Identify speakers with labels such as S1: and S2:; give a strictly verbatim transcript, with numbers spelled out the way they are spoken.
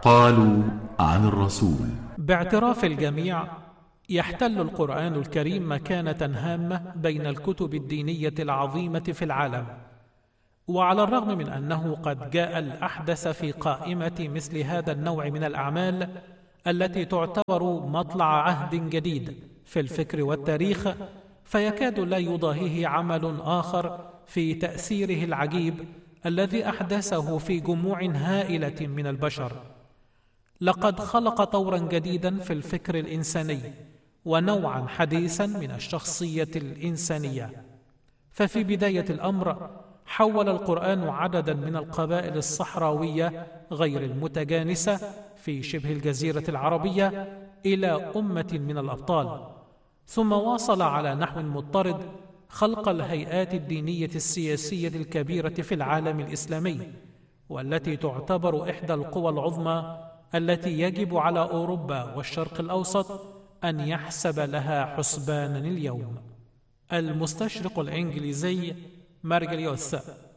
S1: قالوا عن الرسول:
S2: باعتراف الجميع، يحتل القرآن الكريم مكانة هامة بين الكتب الدينية العظيمة في العالم. وعلى الرغم من أنه قد جاء الأحدث في قائمة مثل هذا النوع من الأعمال التي تعتبر مطلع عهد جديد في الفكر والتاريخ، فيكاد لا يضاهيه عمل آخر في تأثيره العجيب الذي أحدثه في جموع هائلة من البشر. لقد خلق طورا جديدا في الفكر الإنساني ونوعا حديثا من الشخصية الإنسانية. ففي بداية الأمر حول القرآن عددا من القبائل الصحراوية غير المتجانسة في شبه الجزيرة العربية إلى أمة من الأبطال، ثم واصل على نحو مضطرد خلق الهيئات الدينية السياسية الكبيرة في العالم الإسلامي، والتي تعتبر إحدى القوى العظمى التي يجب على أوروبا والشرق الأوسط أن يحسب لها حسبانا اليوم. المستشرق الإنجليزي مارجليوس